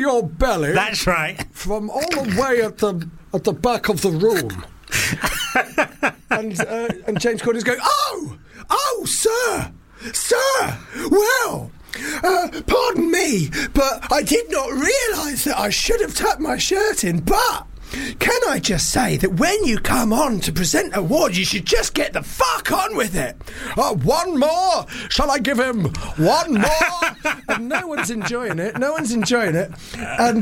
your belly. That's right. From all the way at the back of the room. and James Corden's going, oh, sir, well, pardon me, but I did not realise that I should have tucked my shirt in, but can I just say that when you come on to present awards, you should just get the fuck on with it. One more? Shall I give him one more? And no one's enjoying it. And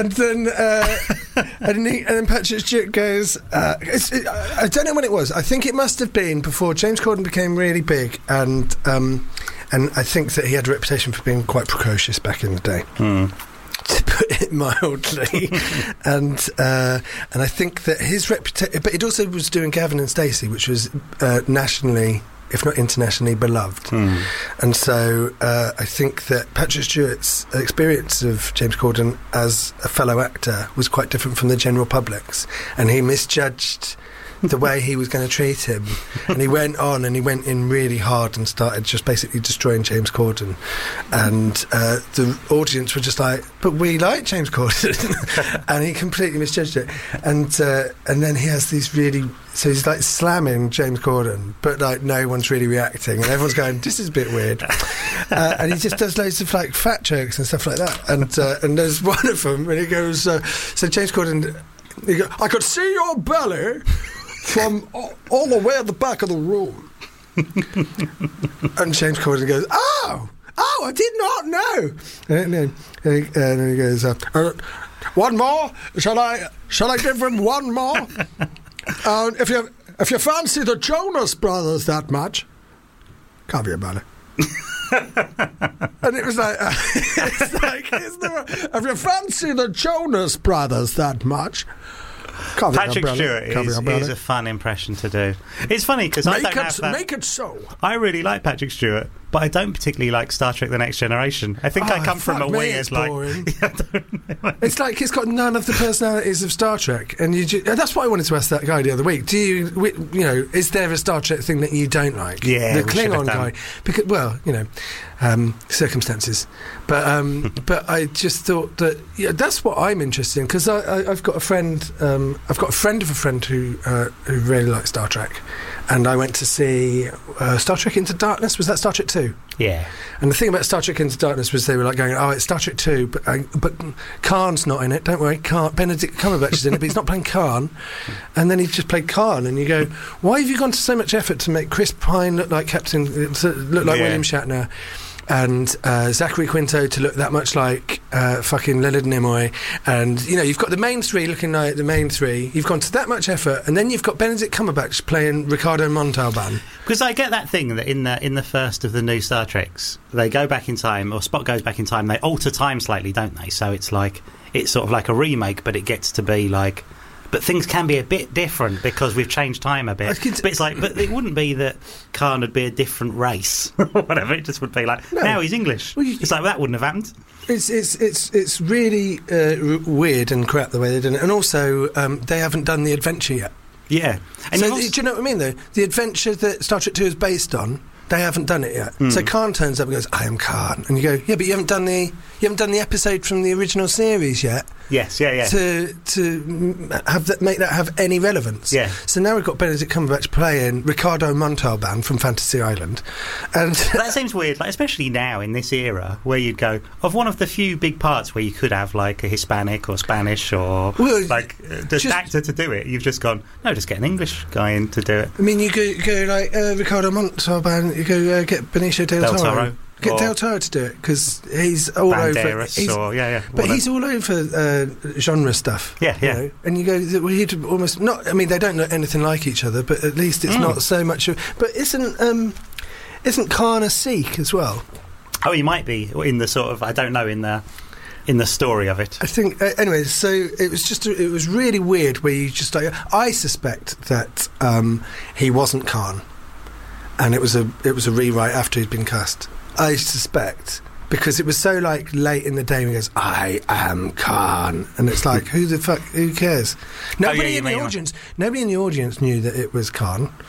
then Patrick Stewart goes, I don't know when it was. I think it must have been before James Corden became really big, and I think that he had a reputation for being quite precocious back in the day. To put it mildly, and I think that his reputation, but it also was doing Gavin and Stacey, which was nationally, if not internationally, beloved. And so I think that Patrick Stewart's experience of James Corden as a fellow actor was quite different from the general public's, and he misjudged the way he was going to treat him, and he went on and he went in really hard and started just basically destroying James Corden, and the audience were just like, but we like James Corden. And he completely misjudged it, and then he has these really, so he's like slamming James Corden, but like no one's really reacting, and everyone's going, this is a bit weird. And he just does loads of like fat jokes and stuff like that, and there's one of them and he goes, so James Corden, he goes, I could see your belly from all the way at the back of the room. And James Corden goes, oh, I did not know. And then he goes, one more? Shall I give him one more? If you fancy the Jonas Brothers that much, can't be about it. And it was like, if you fancy the Jonas Brothers that much, Patrick Stewart is a fun impression to do. It's funny because I don't have that. Make it so. I really like Patrick Stewart, but I don't particularly like Star Trek: The Next Generation. I think I come from a weird It's like it's got none of the personalities of Star Trek, and that's what I wanted to ask that guy the other week. Do you, is there a Star Trek thing that you don't like? Yeah, the Klingon guy, because circumstances. But I just thought that that's what I'm interested in, because I've got a friend. I've got a friend of a friend who really likes Star Trek, and I went to see Star Trek Into Darkness. Was that Star Trek 2? Yeah. And the thing about Star Trek Into Darkness was they were like going, oh, it's Star Trek 2, but Khan's not in it. Don't worry, Benedict Cumberbatch is in it, but he's not playing Khan. And then he just played Khan, and you go, why have you gone to so much effort to make Chris Pine look like William Shatner? And Zachary Quinto to look that much like fucking Leonard Nimoy, and you've got the main three looking like the main three. You've gone to that much effort, and then you've got Benedict Cumberbatch playing Ricardo Montalban. Because I get that thing that in the first of the new Star Treks, they go back in time, or Spock goes back in time. They alter time slightly, don't they? So it's sort of like a remake, but it gets to be like. But things can be a bit different because we've changed time a bit. But it's like, but it wouldn't be that Khan would be a different race or whatever. It just would be like, now he's English. Well, it's like, that wouldn't have happened. It's really weird and crap the way they've done it. And also, they haven't done the adventure yet. Yeah. And so, do you know what I mean, though? The adventure that Star Trek 2 is based on, they haven't done it yet. So Khan turns up and goes, I am Khan. And you go, yeah, but you haven't done the episode from the original series yet. Yes, yeah. To make that have any relevance. Yeah. So now we've got Benedict Cumberbatch playing Ricardo Montalban from Fantasy Island, and that seems weird. Like, especially now in this era, where you'd go of one of the few big parts where you could have like a Hispanic or Spanish or just actor to do it. You've just gone, no, just get an English guy in to do it. I mean, you go like Ricardo Montalban. You go get Benicio del Toro. Get Del Toro to do it, because he's all Banderas over. But he's all over genre stuff. Yeah. And you go, well, he'd almost not. I mean, they don't look anything like each other, but at least it's not so much. But isn't Khan a Sikh as well? Oh, he might be in the sort of, I don't know, in the story of it. I think anyway. So it was really weird where you just like, I suspect that he wasn't Khan, and it was a rewrite after he'd been cast. I suspect, because it was so like late in the day when he goes, I am Khan, and it's like, who cares? Nobody in the audience knew that it was Khan.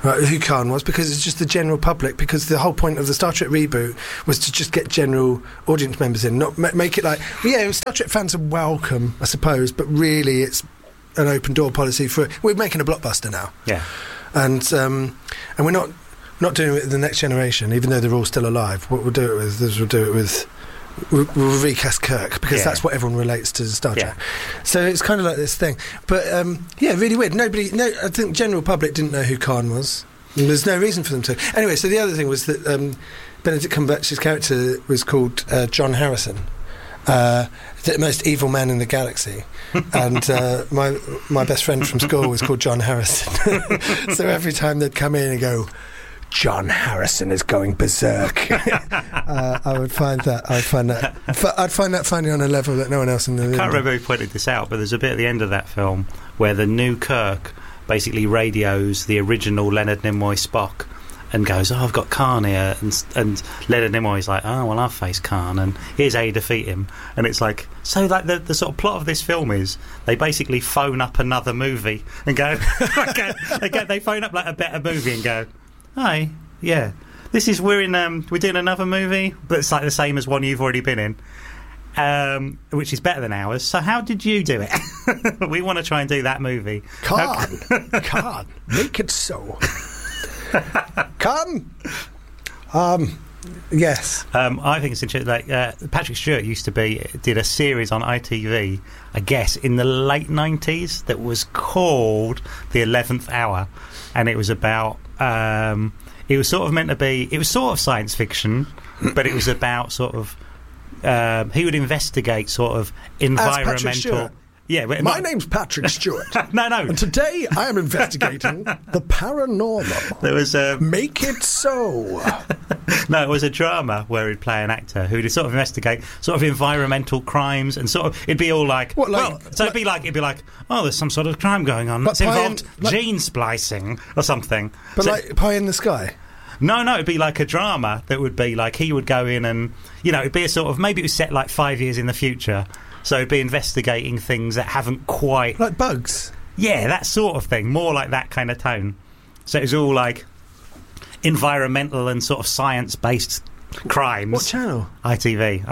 who Khan was, because it's just the general public, because the whole point of the Star Trek reboot was to just get general audience members in, not make it like, Star Trek fans are welcome, I suppose, but really it's an open door policy for... We're making a blockbuster now. Yeah. And we're not doing it with the next generation, even though they're all still alive. What we'll do it with is we'll recast Kirk, because that's what everyone relates to Star Trek. So it's kind of like this thing. But, really weird. I think general public didn't know who Khan was. There's no reason for them to. Anyway, so the other thing was that Benedict Cumberbatch's character was called John Harrison, the most evil man in the galaxy. And my best friend from school was called John Harrison. So every time they'd come in and go, John Harrison is going berserk. I'd find that funny on a level that no one else in the room. I can't remember who pointed this out, but there's a bit at the end of that film where the new Kirk basically radios the original Leonard Nimoy Spock and goes, I've got Khan here, and Leonard Nimoy's like, oh, well, I've faced Khan, and here's how you defeat him. And it's like, so like the sort of plot of this film is they basically phone up another movie and go, they phone up like a better movie and go, hi, yeah, this is we're doing another movie, but it's like the same as one you've already been in, which is better than ours. So how did you do it? We want to try and do that movie. Khan, make it so. Come. Yes. I think it's interesting. Like Patrick Stewart did a series on ITV, I guess, in the late 90s that was called The 11th Hour, and it was about. It was sort of meant to be. It was sort of science fiction, but it was about sort of. He would investigate sort of environmental. Yeah, but my name's Patrick Stewart. No. And today I am investigating the paranormal. There was Make it so. No, it was a drama where he'd play an actor who'd sort of investigate sort of environmental crimes, and sort of it'd be all like, it'd be like, oh, there's some sort of crime going on. It's involved gene splicing or something. But like Pie in the Sky. No, it'd be like a drama that would be like he would go in and it'd be a sort of, maybe it was set like 5 years in the future. So it'd be investigating things that haven't quite... Like bugs? Yeah, that sort of thing. More like that kind of tone. So it was all like environmental and sort of science-based crimes. What channel? ITV.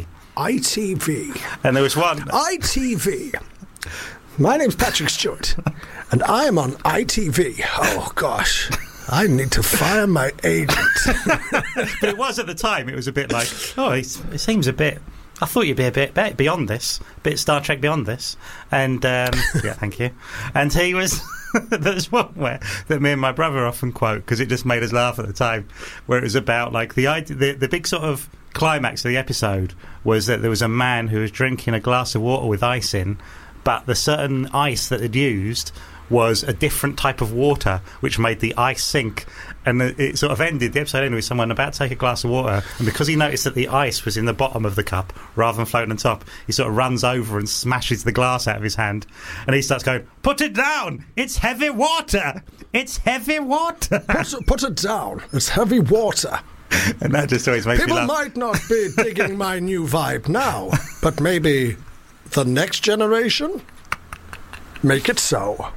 ITV. And there was one... ITV. My name's Patrick Stewart, and I am on ITV. Oh, gosh. I need to fire my agent. But it was at the time. It was a bit like, it seems a bit... I thought you'd be a bit beyond this, a bit Star Trek beyond this. And, yeah, thank you. And he was... There's one that me and my brother often quote, because it just made us laugh at the time, where it was about, like, the big sort of climax of the episode was that there was a man who was drinking a glass of water with ice in, but the certain ice that they'd used was a different type of water, which made the ice sink. And it sort of ended, the episode ended with someone about to take a glass of water, and because he noticed that the ice was in the bottom of the cup rather than floating on top, he sort of runs over and smashes the glass out of his hand, and he starts going, put it down, it's heavy water, it's heavy water. Put it down, it's heavy water. And that just always makes me laugh. People might not be digging my new vibe now, but maybe the next generation? Make it so.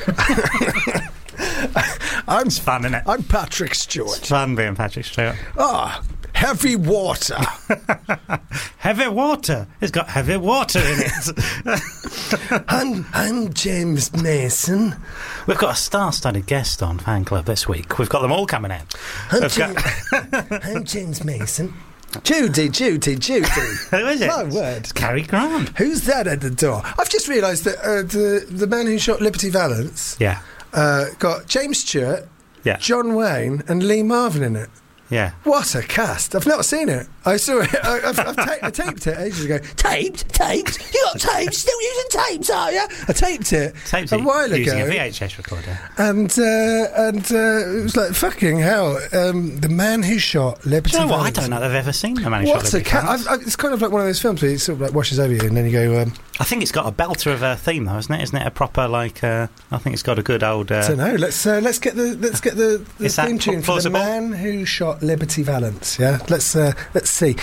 It's fun, isn't it? I'm Patrick Stewart. It's fun being Patrick Stewart. Heavy water. Heavy water. It's got heavy water in it. I'm James Mason. We've got a star-studded guest on Fan Club this week. We've got them all coming in. I'm James Mason. Judy. Who is it? My word. It's Cary Grant. Who's that at the door? I've just realised that the man who shot Liberty Valance got James Stewart, John Wayne and Lee Marvin in it. Yeah. What a cast. I've not seen it. I saw it. I taped it ages ago. Taped? You got tapes? Still using tapes, are you? I taped it a while ago. Using a VHS recorder. And it was like, fucking hell. The man who shot Liberty Valance. I don't know that I've ever seen the man who shot Liberty Valance. It's kind of like one of those films where it sort of like washes over you and then you go... I think it's got a belter of a theme, though, isn't it? Isn't it a proper, like... I think it's got a good old... I don't know. Let's get the theme tune for the man who shot Liberty Valance. Yeah, let's see.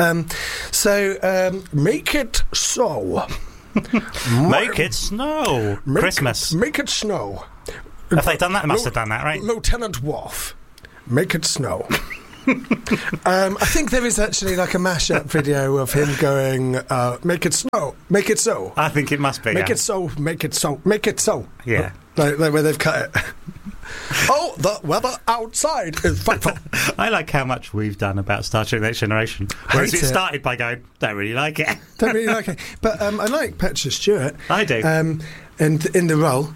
Make it so. Make it snow. Christmas. Make it snow. Have they done that? They must have done that, right? Lieutenant Worf, make it snow. I think there is actually like a mashup video of him going, make it snow, make it so. I think it must be. Make it so, make it so, make it so. Yeah. Like where they've cut it. Oh, the weather outside is frightful. I like how much we've done about Star Trek Next Generation. Whereas it started by going, don't really like it. Don't really like it. But I like Patrick Stewart. I do. And in the role.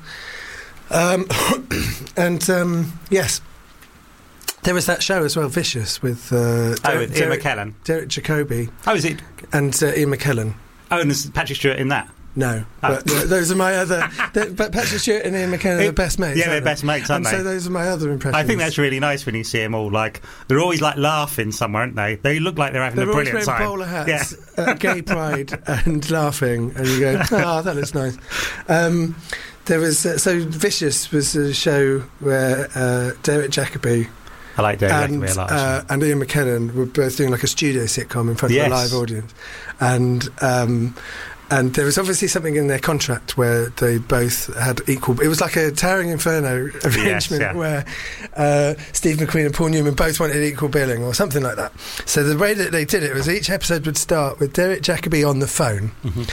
Yes. There was that show as well, Vicious, with Ian McKellen. Derek Jacobi. Oh, is it? And Ian McKellen. Oh, and there's Patrick Stewart in that? No, but those are my other... but Patrick Stewart and Ian McKellen are the best mates. Yeah, they're best mates, aren't they? So those are my other impressions. I think that's really nice when you see them all, like... They're always, like, laughing somewhere, aren't they? They look like they're having a brilliant time. They're always wearing bowler hats at Gay Pride and laughing, and you go, oh, that looks nice. There was... so Vicious was a show where Derek Jacobi... I like Derek Jacobi a lot. And Ian McKellen were both doing like a studio sitcom in front of a live audience. And there was obviously something in their contract where they both had equal... It was like a Towering Inferno arrangement where Steve McQueen and Paul Newman both wanted equal billing or something like that. So the way that they did it was each episode would start with Derek Jacobi on the phone.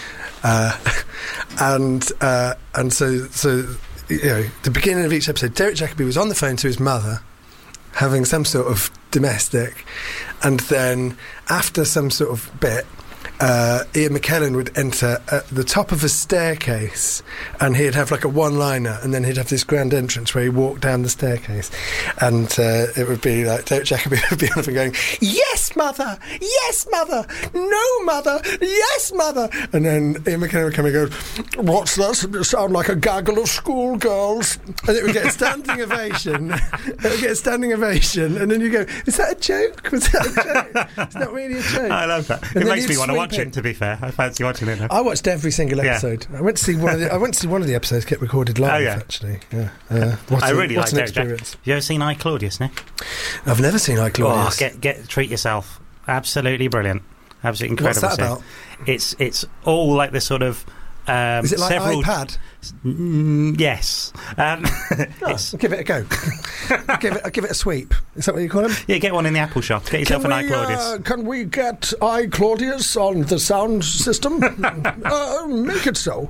And so you know, the beginning of each episode, Derek Jacobi was on the phone to his mother, having some sort of domestic, and then after some sort of bit, Ian McKellen would enter at the top of a staircase, and he'd have like a one-liner, and then he'd have this grand entrance where he walked down the staircase, and it would be like Derek Jacobi would be on and going, "Yes, mother! Yes, mother! No, mother! Yes, mother!" And then Ian McKellen would come and go, "What's that? You sound like a gaggle of schoolgirls." And it would get a standing ovation. It would get a standing ovation, and then you go, "Is that a joke? Was that a joke? It's not really a joke." I love that. And it makes me want to watch it, to be fair. I fancy watching it now. I watched every single episode. I went to see one of the episodes get recorded live, actually. Yeah. I really like Derek experience. Have you ever seen I, Claudius, Nick? I've never seen I, Claudius. Oh, treat yourself. Absolutely brilliant. Absolutely incredible. What's that about? It's all like this sort of... is it like iPad? Yes. Give it a go. give it a sweep. Is that what you call them? Yeah, get one in the Apple shop. Get yourself an iClaudius. Can we get iClaudius on the sound system? Make it so.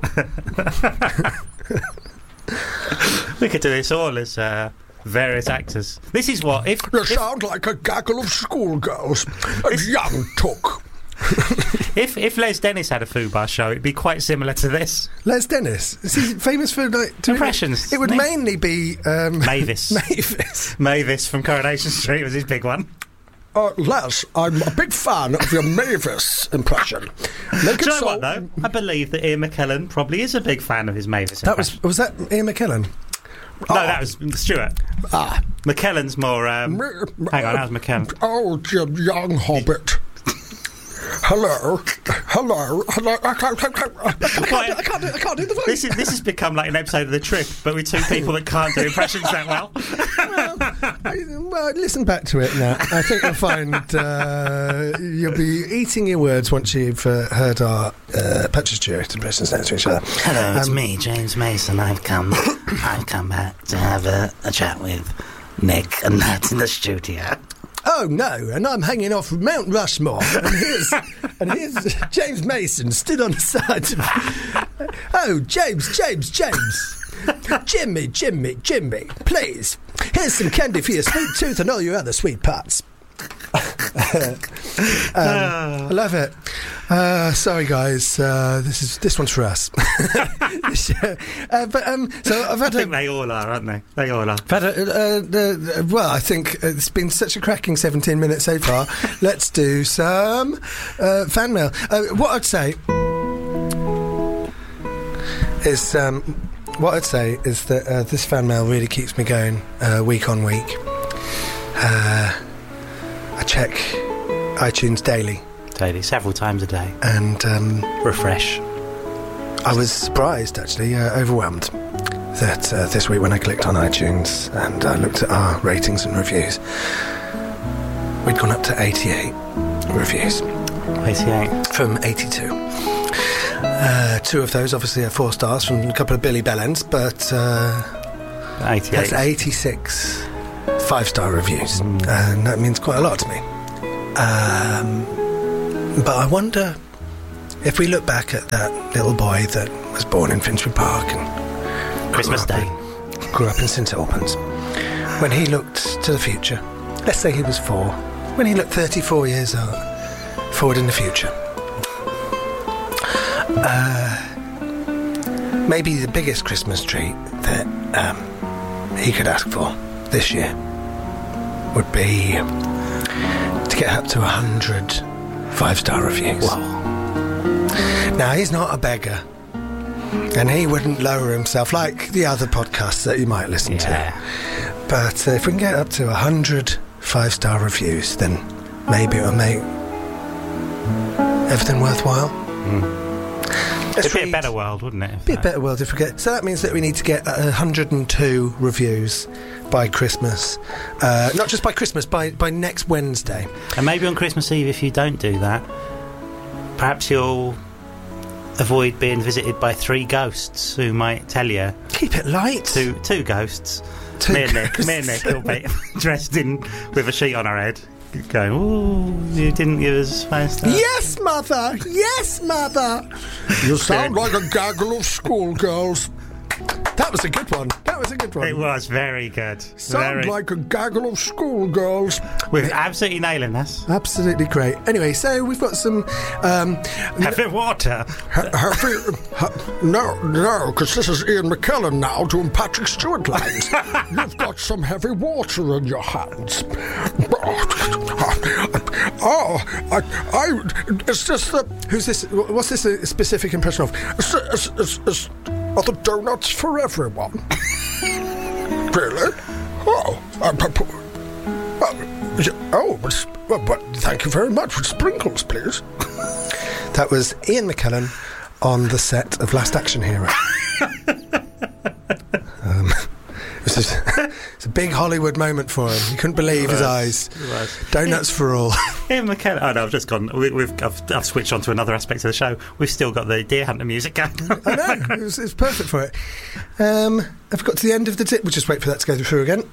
We could do this all as various actors. This is what... You sound like a gaggle of schoolgirls. A young took. If Les Dennis had a Fubar show, it'd be quite similar to this. Les Dennis? Is he famous for impressions? It would mainly be Mavis. Mavis from Coronation Street was his big one. Les, I'm a big fan of your Mavis impression. Make it so. What though? I believe that Ian McKellen probably is a big fan of his Mavis impression. Was that Ian McKellen? No, that was Stewart. McKellen's more... hang on, that was McKellen. Oh, you young hobbit. Hello. I can't do the voice. This has become like an episode of The Trip, but with two people that can't do impressions that well. Well, listen back to it now. I think you'll find you'll be eating your words once you've heard our Patrick Stewart impressions next to each other. Hello, it's me, James Mason. I've come back to have a chat with Nick and Nat in the studio. Oh no! And I'm hanging off Mount Rushmore, and here's James Mason stood on the side of... Oh, James, Jimmy, please. Here's some candy for your sweet tooth and all your other sweet parts. I love it. Sorry, guys. This one's for us. So I've had I think they all are, aren't they? They all are. Well, I think it's been such a cracking 17 minutes so far. Let's do some fan mail. What I'd say is that this fan mail really keeps me going week on week. I check iTunes daily, several times a day, and refresh. I was surprised, actually, overwhelmed, that this week when I clicked on iTunes and I looked at our ratings and reviews, we'd gone up to 88 reviews. 88 from 82. Two of those obviously are 4 stars from a couple of Billy Bellends, but 88. That's 86 5-star reviews, and that means quite a lot to me. But I wonder if we look back at that little boy that was born in Finsbury Park and Christmas Day, grew up in St Albans, when he looked to the future, let's say he was 4, when he looked 34 years old, forward in the future, maybe the biggest Christmas treat that he could ask for this year would be to get up to 100 5-star reviews. Wow. Now, he's not a beggar, and he wouldn't lower himself like the other podcasts that you might listen to. But if we can get up to 100 5-star reviews, then maybe it'll make everything worthwhile. It'd be a better world, wouldn't it? Be a better world if we get. So that means that we need to get 102 reviews by Christmas. Not just by Christmas, by next Wednesday. And maybe on Christmas Eve, if you don't do that, perhaps you'll avoid being visited by 3 ghosts who might tell you. Keep it light. Two ghosts. Two Me and ghosts. Nick will be dressed in with a sheet on our head, going, "Ooh, you didn't give us 5-star." Yes, mother. Yes, mother. You sound like a gaggle of schoolgirls. That was a good one. It was very good. Sound like a gaggle of schoolgirls. We're absolutely nailing this. Absolutely great. Anyway, so we've got some... Heavy water. No, because this is Ian McKellen now doing Patrick Stewart lines. You've got some heavy water in your hands. It's just the... Who's this? What's this a specific impression of? Are the donuts for everyone? Really? But thank you very much. With sprinkles, please. That was Ian McKellen on the set of Last Action Hero. It's a big Hollywood moment for him. He couldn't believe his eyes. Donuts for all. Ian McKellen. Oh no, I've just gone. I've switched on to another aspect of the show. We've still got the Deer Hunter music going. I know. It's perfect for it. I've got to the end of the tip. We'll just wait for that to go through again.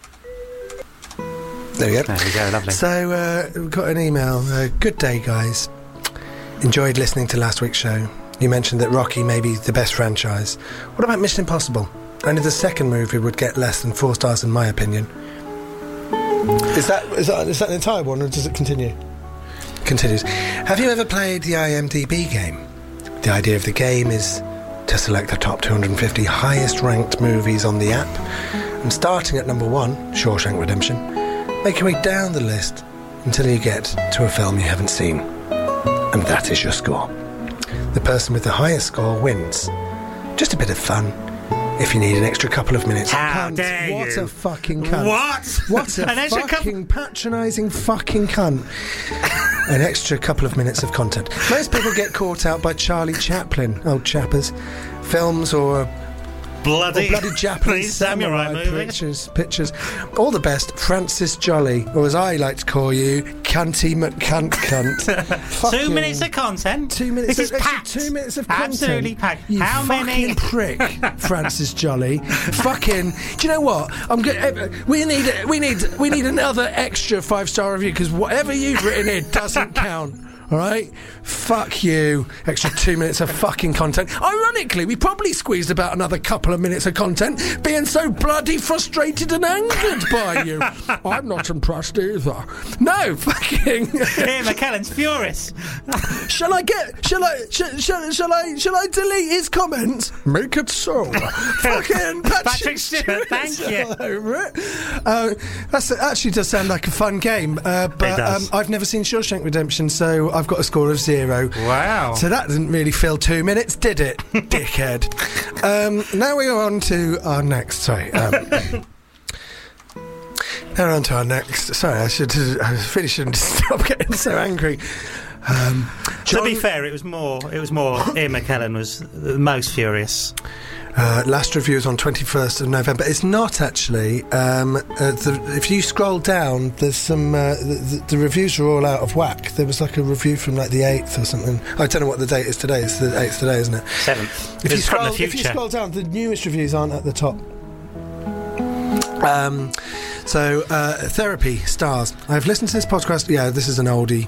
There we go. There we go. Lovely. So we've got an email. Good day, guys. Enjoyed listening to last week's show. You mentioned that Rocky may be the best franchise. What about Mission Impossible? Only the second movie would get less than 4 stars in my opinion. Is that an entire one, or does it continue? Continues. Have you ever played the IMDb game? The idea of the game is to select the top 250 highest ranked movies on the app, and starting at number 1, Shawshank Redemption, make your way down the list until you get to a film you haven't seen. And that is your score. The person with the highest score wins. Just a bit of fun. If you need an extra couple of minutes. How Cunt. dare What you? a fucking cunt. What a An extra fucking patronising fucking cunt. An extra couple of minutes of content. Most people get caught out by Charlie Chaplin, old chappers, films or bloody Japanese samurai pictures. All the best, Francis Jolly, or as I like to call you, Cunty McCunt. 2 minutes of content. 2 minutes. This is packed. 2 minutes of content. Absolutely packed. You How fucking many? prick, Francis Jolly. Fucking. Do you know what? We need another extra 5-star review, because whatever you've written here doesn't count. All right? Fuck you. Extra 2 minutes of fucking content. Ironically, we probably squeezed about another couple of minutes of content, being so bloody frustrated and angered by you. I'm not impressed either. No, fucking... Ian McKellen's furious. Shall I delete his comments? Make it so. Fucking Patrick Stewart, thank you. Over it. That actually does sound like a fun game, but It does. I've never seen Shawshank Redemption, so I've got a score of 0. Wow. So that didn't really fill 2 minutes, did it, dickhead? Now we are on to our next. Sorry. Now we're on to our next. Sorry, I really shouldn't stop getting so angry. To be fair, it was more Ian McKellen was the most furious. Last review is on 21st of November. It's not actually. If you scroll down, there's some. The reviews are all out of whack. There was like a review from like the 8th or something. I don't know what the date is today. It's the 8th today, isn't it? 7th. If you It's from the future. scroll down, the newest reviews aren't at the top. Therapy stars. I've listened to this podcast. Yeah, this is an oldie.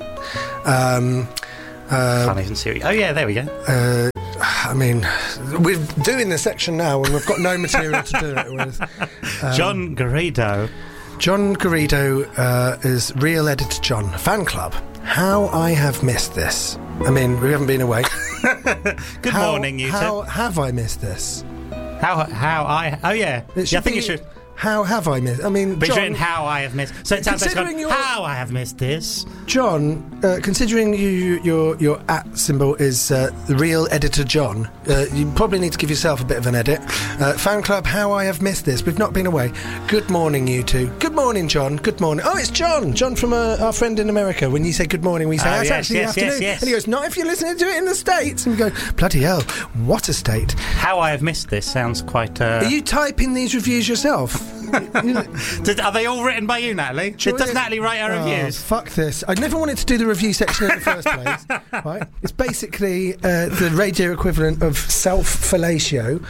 Can't even see it. Oh yeah, there we go. I mean, we're doing this section now and we've got no material to do it with. John Garrido. John Garrido is Real Editor John. Fan club. How I have missed this. I mean, we haven't been away. Good morning, you two. How have I missed this? Oh yeah. I think you should. How have I missed? I mean, but John, it's written how I have missed. So it sounds like how I have missed this. John, considering your @ symbol is the Real Editor John, you probably need to give yourself a bit of an edit. Fan club, how I have missed this. We've not been away. Good morning, you two. Good morning, John. Good morning. Oh, it's John. John from our friend in America. When you say good morning, we say that's actually the afternoon. Yes. And he goes, not if you're listening to it in the States. And we go, bloody hell, what a state. How I have missed this sounds quite... Are you typing these reviews yourself? Are they all written by you, Natalie? Does Natalie write our reviews? Fuck this. I never wanted to do the review section in the first place. Right? It's basically the radio equivalent of self-fellatio.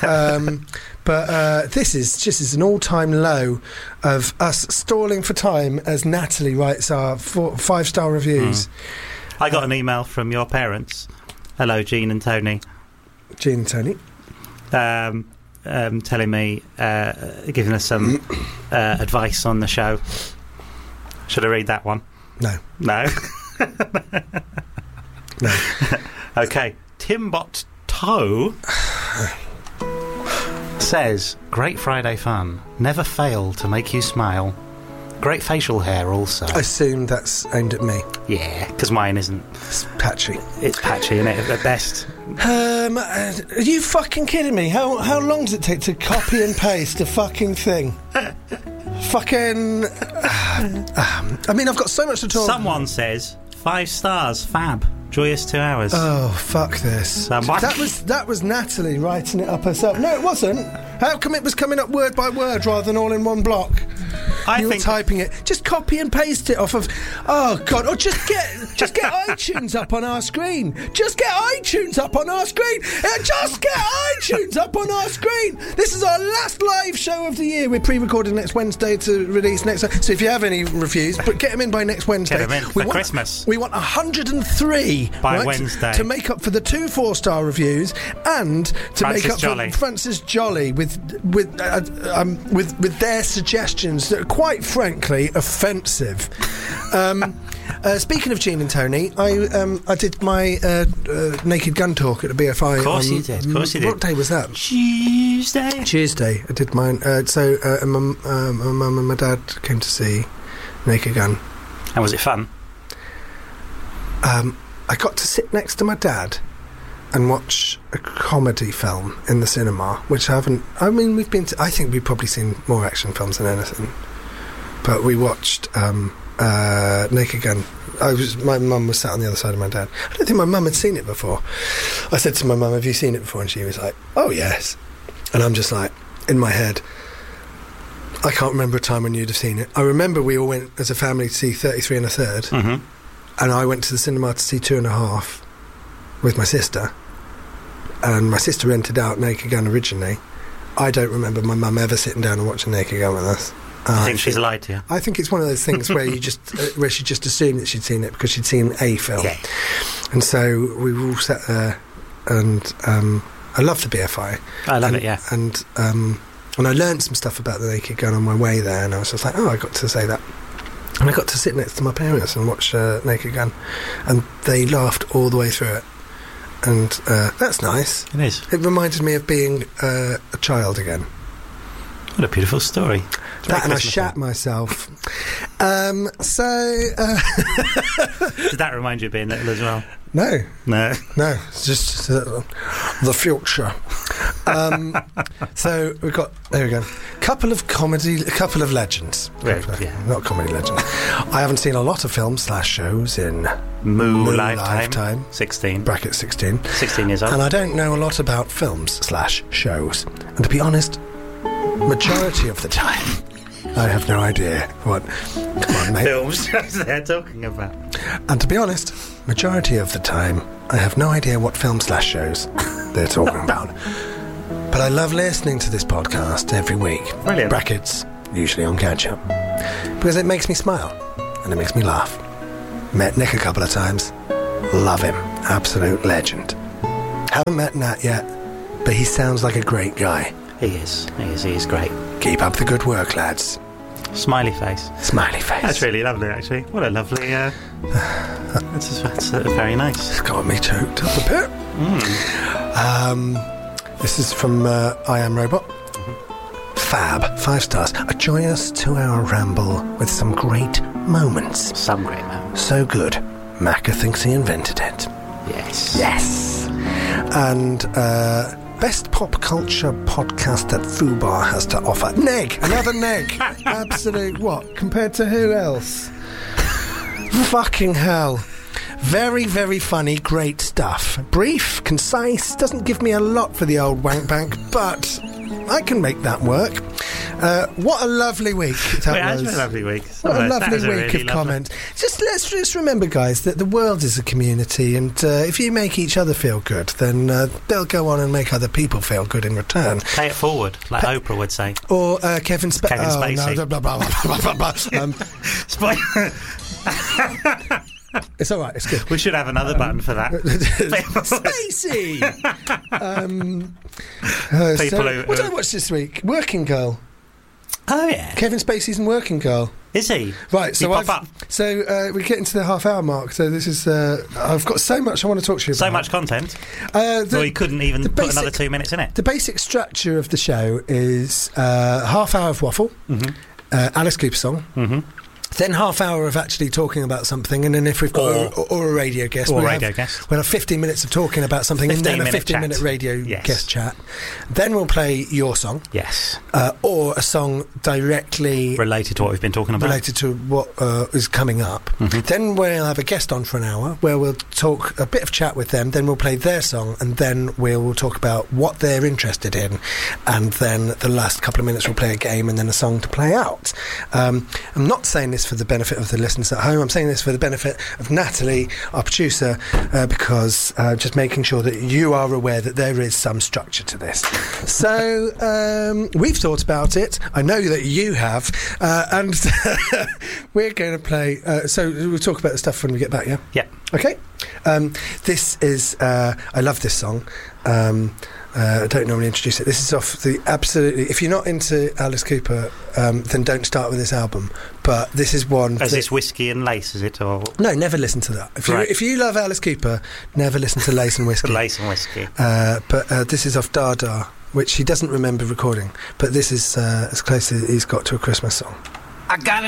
But this is just an all-time low of us stalling for time as Natalie writes our 5-star reviews. I got an email from your parents. Hello, Jean and Tony. Jean and Tony. Telling me, giving us some advice on the show. Should I read that one? No. No? No. Okay. Timbot Toe says, great Friday fun. Never fail to make you smile. Great facial hair also. I assume that's aimed at me. Yeah, because mine isn't. It's patchy. It's patchy, isn't it, at best? Are you fucking kidding me? How long does it take to copy and paste a fucking thing? Fucking... I mean, I've got so much to talk Someone about. says, 5 stars, fab. Joyous 2 hours. Oh, fuck this. That was Natalie writing it up herself. No, it wasn't. How come it was coming up word by word rather than all in one block? You were typing it. Just copy and paste it off of... Oh, God. Or just get iTunes up on our screen. Just get iTunes up on our screen. Just get iTunes up on our screen. This is our last live show of the year. We're pre-recording next Wednesday to release next... So if you have any reviews, but get them in by next Wednesday. Get them in for Christmas. We want 103... By Wednesday. To make up for the 2 4-star reviews and to make up for Francis Jolly with their suggestions that are quite frankly offensive. Speaking of Gene and Tony, I did my Naked Gun talk at the BFI. Of course you did. What day was that? Tuesday. I did mine. My mum and my dad came to see Naked Gun. And was it fun? I got to sit next to my dad and watch a comedy film in the cinema, which I haven't... I mean, I think we've probably seen more action films than anything. But we watched Naked Gun. My mum was sat on the other side of my dad. I don't think my mum had seen it before. I said to my mum, have you seen it before? And she was like, oh, yes. And I'm just like, in my head, I can't remember a time when you'd have seen it. I remember we all went as a family to see 33 1/3. Mm-hmm. And I went to the cinema to see 2 1/2 with my sister. And my sister rented out Naked Gun originally. I don't remember my mum ever sitting down and watching Naked Gun with us. I think she's lied to you. I think it's one of those things where you just where she just assumed that she'd seen it because she'd seen a film. Yeah. And so we were all sat there, and I love the BFI. I love it, yeah. And I learned some stuff about the Naked Gun on my way there, and I was just like, oh, I got to say that. And I got to sit next to my parents and watch Naked Gun, and they laughed all the way through it. And that's nice. It is. It reminded me of being a child again. What a beautiful story. That, and I shat myself. Did that remind you of being little as well? No. It's just the future. So we've got, there we go, a couple of legends. Not comedy legends. I haven't seen a lot of films / shows in Moo Lifetime. 16. Bracket 16. 16 years old. And I don't know a lot about films / shows. And to be honest, majority of the time, I have no idea what... Come on, mate. Films they're talking about. And to be honest, majority of the time, I have no idea what films / shows they're talking about. But I love listening to this podcast every week. Brilliant. Brackets, usually on ketchup, because it makes me smile and it makes me laugh. Met Nick a couple of times. Love him. Absolute legend. Haven't met Nat yet, but he sounds like a great guy. He is great. Keep up the good work, lads. Smiley face. Smiley face. That's really lovely, actually. What a lovely... that's very nice. It's got me choked up a bit. This is from I Am Robot. Fab, 5 stars. A joyous 2-hour ramble with some great moments. Some great moments. So good, Macca thinks he invented it. Yes. Yes. And best pop culture podcast that Fubar has to offer. Neg, another Neg. Absolute what? Compared to who else? Fucking hell. Very, very funny, great stuff. Brief, concise, doesn't give me a lot for the old wank bank, but I can make that work. What a lovely week that was. It has been a lovely week. What a lovely week of comment. Let's just remember, guys, that the world is a community, and if you make each other feel good, then they'll go on and make other people feel good in return. Pay it forward, like Oprah would say. Or Kevin Spacey. Kevin Spacey. No, blah, blah, blah, blah, blah. It's all right. It's good. We should have another button for that. Spacey. What did I watch this week? Working Girl. Oh yeah, Kevin Spacey's in Working Girl. Is he? Right. So we get into the half-hour mark. So this is. I've got so much I want to talk to you about. So much content. You couldn't even put another 2 minutes in it. The basic structure of the show is half hour of waffle, Alice Cooper song. Then half hour of actually talking about something, and then if we've got a radio guest, we'll have 15 minutes of talking about something, and then a 15-minute radio guest chat. Then we'll play your song, or a song directly related to what we've been talking about, related to what is coming up. Then we'll have a guest on for an hour, where we'll talk a bit of chat with them. Then we'll play their song, and then we'll talk about what they're interested in, and then the last couple of minutes we'll play a game, and then a song to play out. I'm not saying this for the benefit of the listeners at home. I'm saying this for the benefit of Natalie, our producer, because just making sure that you are aware that there is some structure to this. So we've thought about it. I know that you have, and we're going to play. So we'll talk about the stuff when we get back. Yeah. Okay. This is. I love this song. I don't normally introduce it. This is off the absolutely... If you're not into Alice Cooper, then don't start with this album. But this is one... Is this Whiskey and Lace, is it? Or no, never listen to that. If you love Alice Cooper, never listen to Lace and Whiskey. Lace and Whiskey. But this is off Dada, which he doesn't remember recording. But this is as close as he's got to a Christmas song. I got